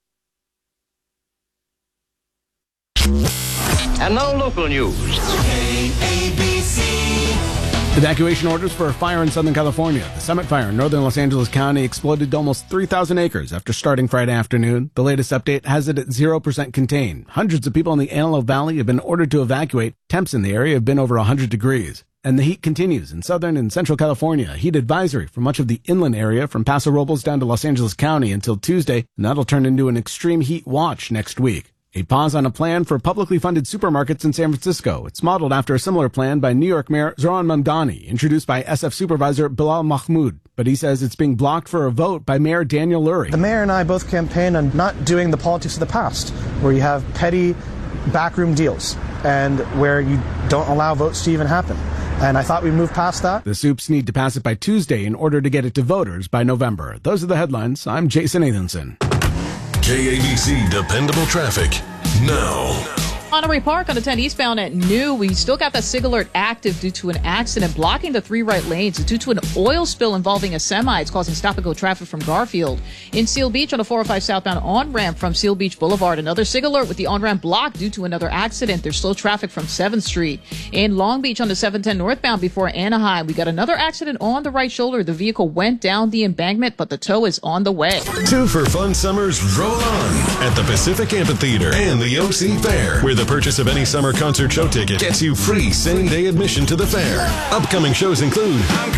And now local news. K A B C. Evacuation orders for a fire in Southern California. The Summit Fire in northern Los Angeles County exploded to almost three thousand acres after starting Friday afternoon. The latest update has it at zero percent contained. Hundreds of people in the Antelope Valley have been ordered to evacuate. Temps in the area have been over one hundred degrees. And the heat continues in Southern and Central California. A heat advisory for much of the inland area from Paso Robles down to Los Angeles County until Tuesday, and that'll turn into an extreme heat watch next week. A pause on a plan for publicly funded supermarkets in San Francisco. It's modeled after a similar plan by New York Mayor Zohran Mamdani, introduced by S F Supervisor Bilal Mahmoud. But he says it's being blocked for a vote by Mayor Daniel Lurie. The mayor and I both campaign on not doing the politics of the past, where you have petty backroom deals and where you don't allow votes to even happen. And I thought we moved past that. The Soups need to pass it by Tuesday in order to get it to voters by November. Those are the headlines. I'm Jason Nathanson. K A B C Dependable Traffic now. Monterey Park on the ten eastbound at New. We still got that SIG alert active due to an accident blocking the three right lanes. It's due to an oil spill involving a semi. It's causing stop-and-go traffic from Garfield. In Seal Beach on the four oh five southbound on-ramp from Seal Beach Boulevard. Another SIG alert with the on-ramp blocked due to another accident. There's slow traffic from seventh street. In Long Beach on the seven ten northbound before Anaheim, we got another accident on the right shoulder. The vehicle went down the embankment, but the tow is on the way. Two for fun summers roll on at the Pacific Amphitheater and the O C Fair, where the purchase of any summer concert show ticket gets you free same-day admission to the fair. Upcoming shows include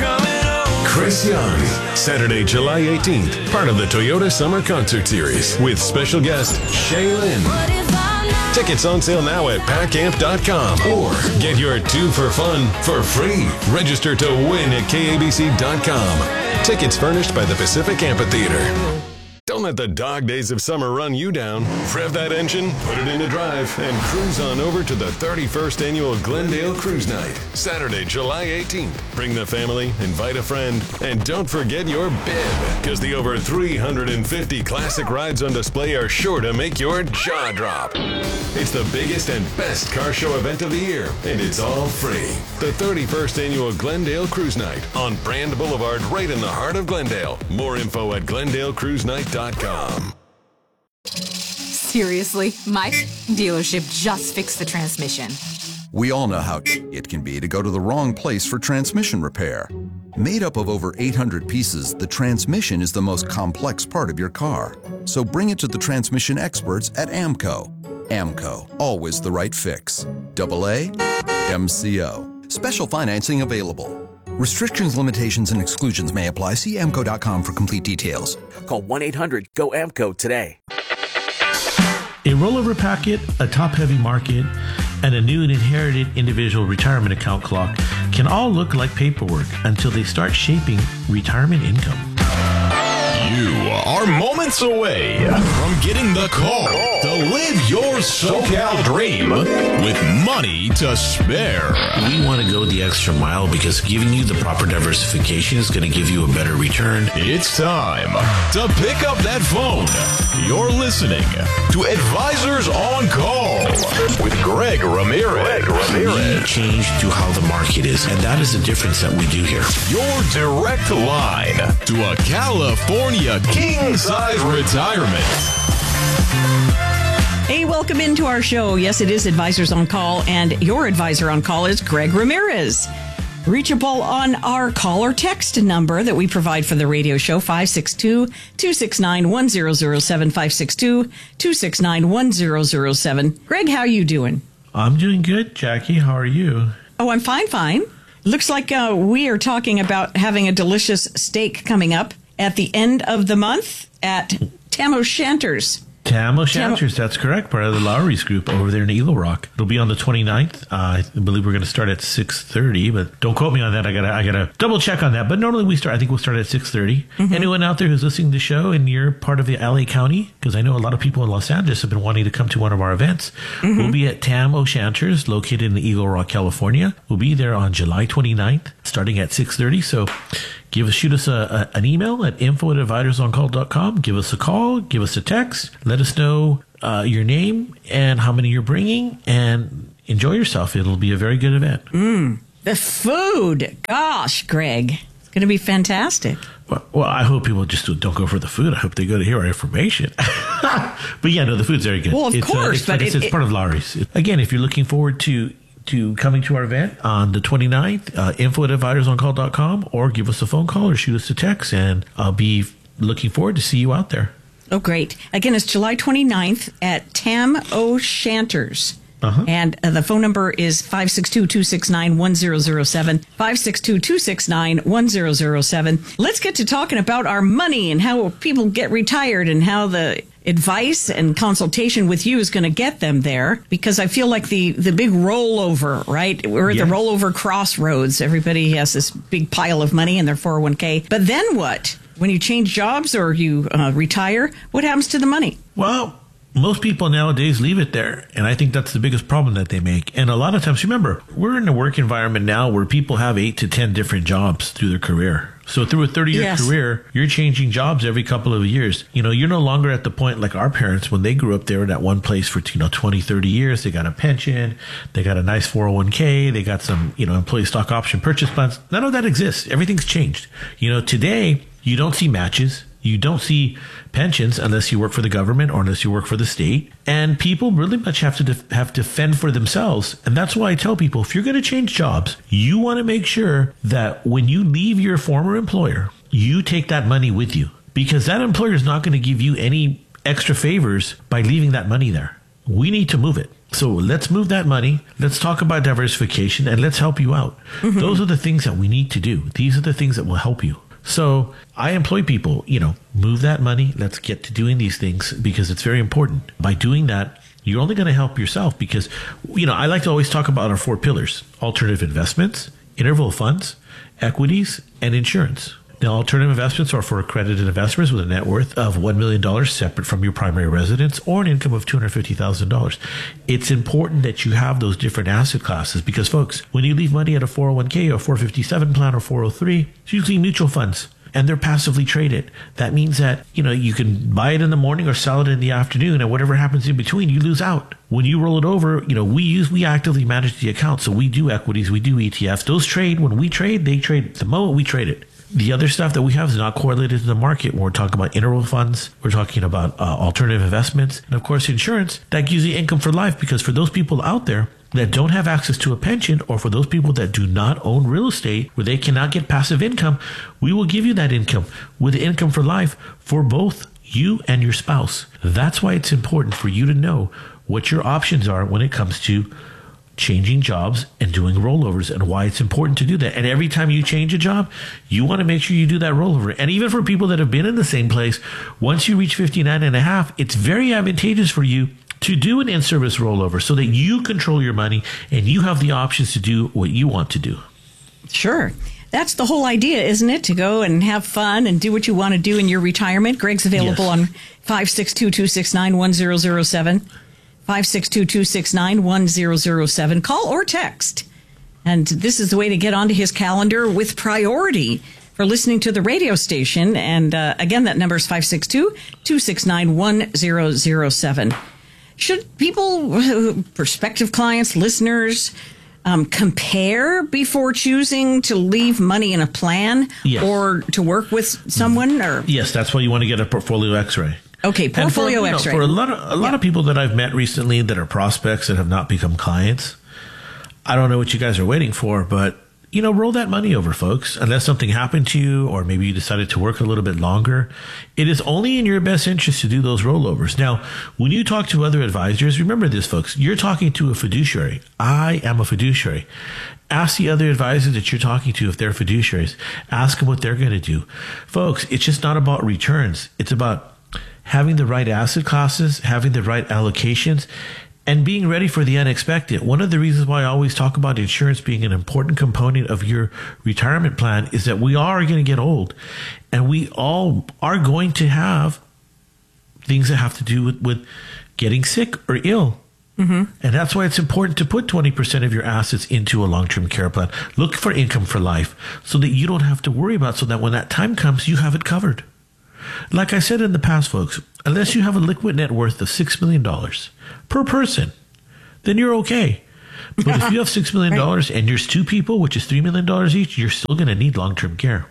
Chris Young, Saturday, July eighteenth, part of the Toyota Summer Concert Series, with special guest Shay Lynn. Tickets on sale now at pack amp dot com, or get your two for fun for free. Register to win at K A B C dot com. Tickets furnished by the Pacific Amphitheater. Don't let the dog days of summer run you down. Rev that engine, put it into drive, and cruise on over to the thirty-first Annual Glendale Cruise Night, Saturday, July eighteenth. Bring the family, invite a friend, and don't forget your bib, because the over three hundred fifty classic rides on display are sure to make your jaw drop. It's the biggest and best car show event of the year, and it's all free. The thirty-first Annual Glendale Cruise Night on Brand Boulevard, right in the heart of Glendale. More info at glendale cruise night dot com. Seriously, my dealership just fixed the transmission. We all know how it can be to go to the wrong place for transmission repair. Made up of over eight hundred pieces, the transmission is the most complex part of your car. So bring it to the transmission experts at AMCO. AMCO, always the right fix. Double A, M C O. Special financing available. Restrictions, limitations, and exclusions may apply. See amco dot com for complete details. Call one eight hundred G O A M C O today. A rollover packet, a top-heavy market, and a new and inherited individual retirement account clock can all look like paperwork until they start shaping retirement income. You are moments away from getting the call to live your SoCal dream with money to spare. We want to go the extra mile because giving you the proper diversification is going to give you a better return. It's time to pick up that phone. You're listening to Advisors on Call with Greg Ramirez. Greg Ramirez. We change to how the market is, and that is the difference that we do here. Your direct line to a California king-size retirement. Hey, welcome into our show. Yes, it is Advisors on Call, and your advisor on call is Greg Ramirez. Reachable on our call or text number that we provide for the radio show, five six two, two six nine, one zero zero seven, five six two, two six nine, one zero zero seven. Greg, how are you doing? I'm doing good, Jackie. How are you? Oh, I'm fine, fine. Looks like uh, we are talking about having a delicious steak coming up at the end of the month at Tam O'Shanter's. Tam O'Shanter's, that's correct. Part of the Lowry's group over there in Eagle Rock. It'll be on the twenty-ninth. Uh, I believe we're going to start at six thirty, but don't quote me on that. I gotta, I gotta double check on that. But normally we start, I think we'll start at six thirty. Mm-hmm. Anyone out there who's listening to the show and you're part of the L A County, because I know a lot of people in Los Angeles have been wanting to come to one of our events. Mm-hmm. We'll be at Tam O'Shanter's, located in Eagle Rock, California. We'll be there on July twenty-ninth, starting at six thirty. So give us, shoot us a, a, an email at info at advisors on call dot com. Give us a call. Give us a text. Let us know uh, your name and how many you're bringing, and enjoy yourself. It'll be a very good event. Mm, the food. Gosh, Greg. It's going to be fantastic. Well, well, I hope people just don't go for the food. I hope they go to hear our information. But yeah, no, the food's very good. Well, of it's, course. Uh, it's, but it's, it, it's part of Lowry's. Again, if you're looking forward to to coming to our event on the twenty-ninth, uh, info at advisors on call dot com, or give us a phone call or shoot us a text, and I'll be looking forward to see you out there. Oh, great. Again, it's July twenty-ninth at Tam O'Shanter's. Uh-huh. And uh, the phone number is five six two, two six nine, one zero zero seven, five six two, two six nine, one zero zero seven. Let's get to talking about our money and how people get retired and how the advice and consultation with you is going to get them there, because I feel like the, the big rollover, right? We're at yes. the rollover crossroads. Everybody has this big pile of money in their four oh one k. But then what? When you change jobs or you uh, retire, what happens to the money? Well, most people nowadays leave it there, and I think that's the biggest problem that they make. And a lot of times, remember, we're in a work environment now where people have eight to ten different jobs through their career. So through a thirty-year yes. career, you're changing jobs every couple of years. You know, you're no longer at the point like our parents when they grew up. They were at one place for, you know, twenty, thirty years. They got a pension. They got a nice four oh one k. They got some, you know, employee stock option purchase plans. None of that exists. Everything's changed. You know, today, you don't see matches. You don't see pensions unless you work for the government or unless you work for the state. And people really much have to def- have to fend for themselves. And that's why I tell people, if you're going to change jobs, you want to make sure that when you leave your former employer, you take that money with you, because that employer is not going to give you any extra favors by leaving that money there. We need to move it. So let's move that money. Let's talk about diversification, and let's help you out. Mm-hmm. Those are the things that we need to do. These are the things that will help you. So I employ people, you know, move that money. Let's get to doing these things, because it's very important. By doing that, you're only going to help yourself, because, you know, I like to always talk about our four pillars: alternative investments, interval funds, equities, and insurance. Now, alternative investments are for accredited investors with a net worth of one million dollars separate from your primary residence or an income of two hundred fifty thousand dollars. It's important that you have those different asset classes, because, folks, when you leave money at a four oh one k or four fifty-seven plan or four oh three, it's usually mutual funds, and they're passively traded. That means that, you know, you can buy it in the morning or sell it in the afternoon, and whatever happens in between, you lose out. When you roll it over, you know, we use, we actively manage the account. So we do equities, we do E T Fs. Those trade. When we trade, they trade the moment we trade it. The other stuff that we have is not correlated to the market. When we're talking about interval funds, we're talking about uh, alternative investments, and of course insurance. That gives you income for life, because for those people out there that don't have access to a pension, or for those people that do not own real estate where they cannot get passive income, we will give you that income with income for life for both you and your spouse. That's why it's important for you to know what your options are when it comes to changing jobs and doing rollovers, and why it's important to do that. And every time you change a job, you want to make sure you do that rollover. And even for people that have been in the same place, once you reach fifty-nine and a half, it's very advantageous for you to do an in-service rollover, so that you control your money and you have the options to do what you want to do. Sure. That's the whole idea, isn't it? To go and have fun and do what you want to do in your retirement. Greg's available yes. on five six two, two six nine, one zero zero seven. five six two, two six nine, one zero zero seven. Call or text. And this is the way to get onto his calendar with priority for listening to the radio station. And uh, again, that number is five six two, two six nine, one zero zero seven. Should people, prospective clients, listeners, um, compare before choosing to leave money in a plan yes. or to work with someone? Or yes, that's why you want to get a portfolio x-ray. Okay, portfolio and for, X-ray. You know, for a lot of a lot yeah. of people that I've met recently that are prospects that have not become clients, I don't know what you guys are waiting for, but you know, roll that money over, folks, unless something happened to you or maybe you decided to work a little bit longer. It is only in your best interest to do those rollovers. Now, when you talk to other advisors, remember this, folks, you're talking to a fiduciary. I am a fiduciary. Ask the other advisors that you're talking to if they're fiduciaries. Ask them what they're going to do. Folks, it's just not about returns. It's about having the right asset classes, having the right allocations, and being ready for the unexpected. One of the reasons why I always talk about insurance being an important component of your retirement plan is that we are going to get old, and we all are going to have things that have to do with, with getting sick or ill. Mm-hmm. And that's why it's important to put twenty percent of your assets into a long-term care plan. Look for income for life so that you don't have to worry about, so that when that time comes, you have it covered. Like I said in the past, folks, unless you have a liquid net worth of six million dollars per person, then you're okay. But if you have six million dollars and there's two people, which is three million dollars each, you're still going to need long-term care.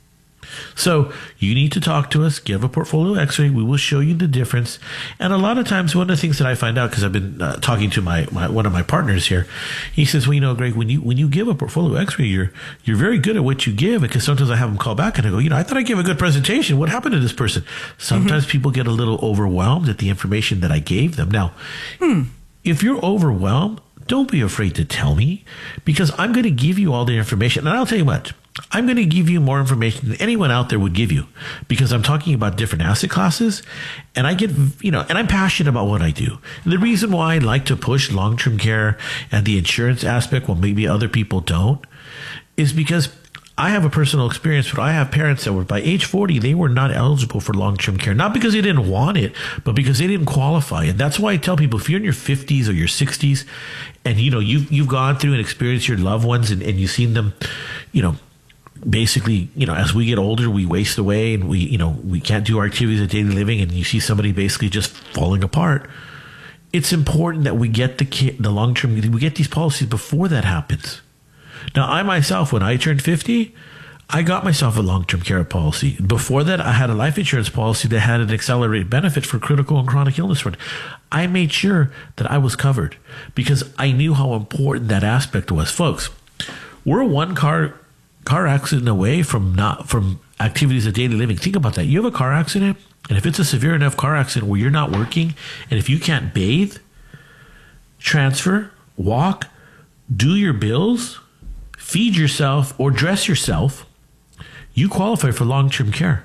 So you need to talk to us, give a portfolio x-ray. We will show you the difference. And a lot of times, one of the things that I find out, because I've been uh, talking to my, my one of my partners here, he says, well, you know, Greg, when you when you give a portfolio x-ray, you're you're very good at what you give. Because sometimes I have them call back and I go, you know, I thought I gave a good presentation. What happened to this person? Sometimes mm-hmm. people get a little overwhelmed at the information that I gave them. Now, hmm. if you're overwhelmed, don't be afraid to tell me, because I'm going to give you all the information. And I'll tell you what, I'm going to give you more information than anyone out there would give you, because I'm talking about different asset classes, and I get, you know, and I'm passionate about what I do. And the reason why I like to push long-term care and the insurance aspect when maybe other people don't is because I have a personal experience, but I have parents that were by age forty, they were not eligible for long-term care, not because they didn't want it, but because they didn't qualify. And that's why I tell people, if you're in your fifties or your sixties and, you know, you've, you've gone through and experienced your loved ones and, and you've seen them, you know, basically, you know, as we get older, we waste away and we, you know, we can't do our activities of daily living, and you see somebody basically just falling apart. It's important that we get the the long-term, we get these policies before that happens. Now, I myself, when I turned fifty, I got myself a long-term care policy. Before that, I had a life insurance policy that had an accelerated benefit for critical and chronic illness. I made sure that I was covered because I knew how important that aspect was. Folks, we're one car car accident away from not from activities of daily living. Think about that. You have a car accident, and if it's a severe enough car accident where you're not working, and if you can't bathe, transfer, walk, do your bills, feed yourself, or dress yourself, you qualify for long-term care.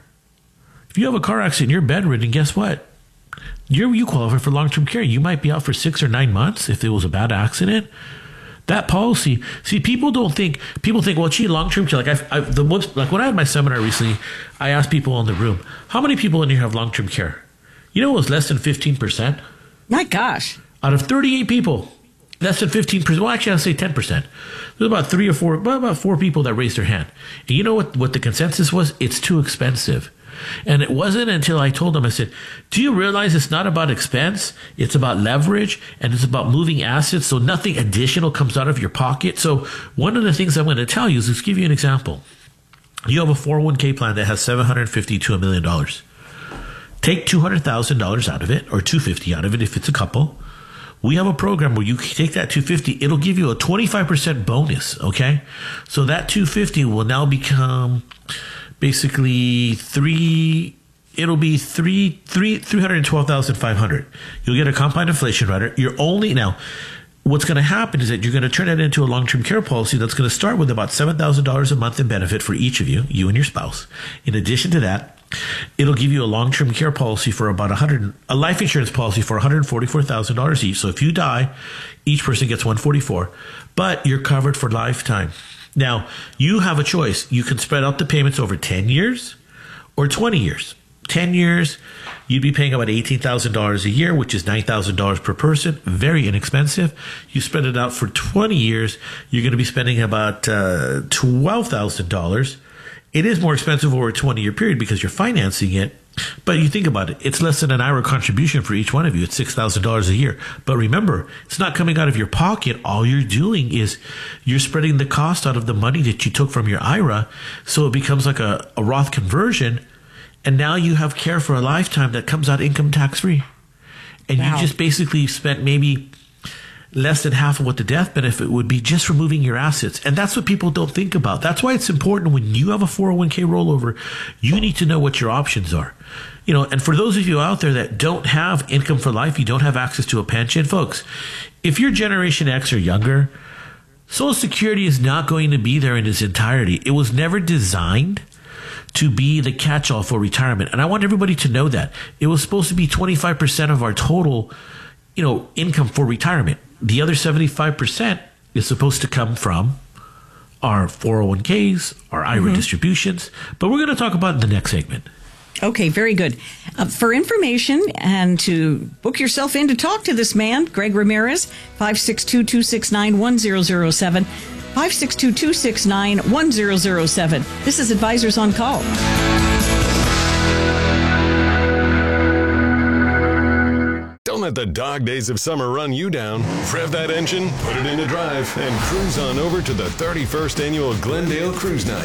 If you have a car accident, you're bedridden, guess what? You're, you qualify for long-term care. You might be out for six or nine months if it was a bad accident. That policy, see, people don't think, people think, well, gee, long-term care, like I've, I've, the most, like when I had my seminar recently, I asked people in the room, how many people in here have long-term care? You know, it was less than fifteen percent. My gosh. Out of thirty-eight people, less than fifteen percent, well, actually, I'll say ten percent. There's about three or four, about four people that raised their hand. And you know what, what the consensus was? It's too expensive. And it wasn't until I told them, I said, do you realize it's not about expense? It's about leverage, and it's about moving assets so nothing additional comes out of your pocket. So one of the things I'm going to tell you is, let's give you an example. You have a four oh one k plan that has seven hundred fifty to a million dollars. Take two hundred thousand dollars out of it, or two hundred fifty thousand dollars out of it if it's a couple. We have a program where you take that two hundred fifty, it'll give you a twenty-five percent bonus, okay? So that two hundred fifty will now become basically three, it'll be three, three, three hundred twelve thousand five hundred. You'll get a compound inflation rider. You're only, now, what's going to happen is that you're going to turn that into a long-term care policy that's going to start with about seven thousand dollars a month in benefit for each of you, you and your spouse. In addition to that, it'll give you a long-term care policy for about one hundred, a life insurance policy for one hundred forty-four thousand dollars each. So if you die, each person gets one hundred forty-four, but you're covered for lifetime. Now, you have a choice. You can spread out the payments over ten years or twenty years. ten years, you'd be paying about eighteen thousand dollars a year, which is nine thousand dollars per person. Very inexpensive. You spread it out for twenty years, you're going to be spending about uh, twelve thousand dollars. It is more expensive over a twenty-year period because you're financing it. But you think about it, it's less than an I R A contribution for each one of you. It's six thousand dollars a year. But remember, it's not coming out of your pocket. All you're doing is you're spreading the cost out of the money that you took from your I R A. So it becomes like a, a Roth conversion. And now you have care for a lifetime that comes out income tax free. And wow. You just basically spent maybe, less than half of what the death benefit would be just for moving your assets. And that's what people don't think about. That's why it's important when you have a four oh one k rollover, you need to know what your options are. You know, and for those of you out there that don't have income for life, you don't have access to a pension, folks, if you're Generation X or younger, Social Security is not going to be there in its entirety. It was never designed to be the catch-all for retirement. And I want everybody to know that. It was supposed to be twenty-five percent of our total, you know, income for retirement. The other seventy-five percent is supposed to come from our four oh one k's, our I R A mm-hmm. distributions. But we're going to talk about in the next segment. Okay, very good. Uh, for information and to book yourself in to talk to this man, Greg Ramirez, five six two, two six nine, one zero zero seven, five six two, two six nine, one zero zero seven. This is Advisors on Call. Don't let the dog days of summer run you down. Rev that engine, put it into drive, and cruise on over to the thirty-first Annual Glendale Cruise Night,